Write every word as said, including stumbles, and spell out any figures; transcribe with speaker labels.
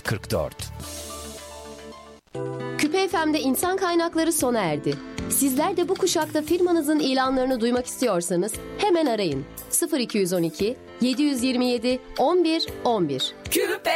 Speaker 1: kırk dört.
Speaker 2: Küpe F M'de insan kaynakları sona erdi. Sizler de bu kuşakta firmanızın ilanlarını duymak istiyorsanız hemen arayın. sıfır iki on iki yedi yüz yirmi yedi on bir on bir.
Speaker 3: Küpe